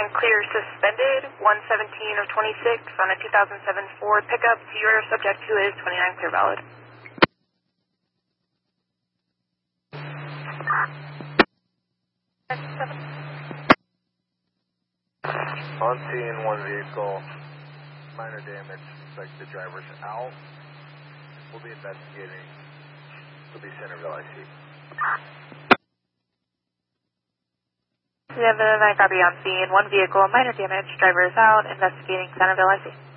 clear suspended, 117 of 26 on a 2007 Ford pickup. To your subject who is 29 clear valid. On scene, one vehicle, minor damage, like the driver's out. We'll be investigating. We'll be Centerville IC. We have a 9 copy on scene, one vehicle, minor damage, driver is out, investigating Centerville IC.